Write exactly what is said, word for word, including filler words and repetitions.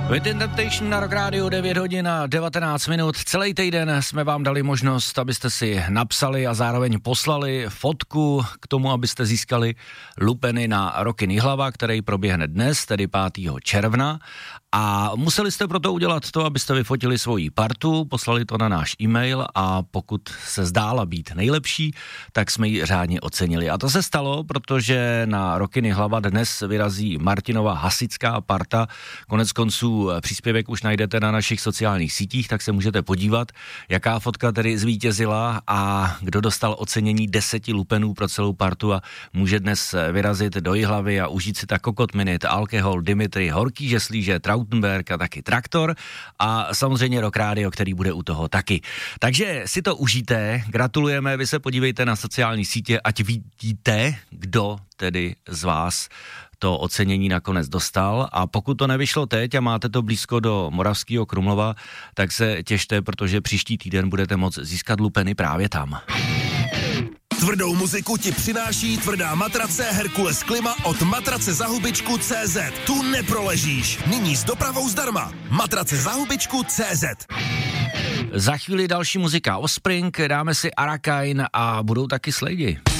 Within Temptation na Rock Radio, devět hodin a devatenáct minut. Celý týden jsme vám dali možnost, abyste si napsali a zároveň poslali fotku k tomu, abyste získali lupeny na Rockin' Jihlava, který proběhne dnes, tedy pátého června. A museli jste proto udělat to, abyste vyfotili svoji partu, poslali to na náš e-mail a pokud se zdála být nejlepší, tak jsme ji řádně ocenili. A to se stalo, protože na Rockin' Jihlava dnes vyrazí Martinova hasická parta. Konec konců příspěvek už najdete na našich sociálních sítích, tak se můžete podívat, jaká fotka tedy zvítězila a kdo dostal ocenění deseti lupenů pro celou partu a může dnes vyrazit do Jihlavy a užít si tak Kokot Minute, Alkohol, Dimitri, Horký žeslíže, Trautenberg a taky Traktor a samozřejmě Rock Radio, který bude u toho taky. Takže si to užijte, gratulujeme, vy se podívejte na sociální sítě, ať vidíte, kdo tedy z vás to ocenění nakonec dostal a pokud to nevyšlo teď a máte to blízko do Moravského Krumlova, tak se těšte, protože příští týden budete moct získat lupeny právě tam. Tvrdou muziku ti přináší tvrdá matrace Herkules Klima od matrace za hubičku tečka cé zet. Tu neproležíš. Nyní s dopravou zdarma. Matrace za hubičku tečka cé zet. Za chvíli další muzika Offspring, dáme si Arakain a budou taky Slady.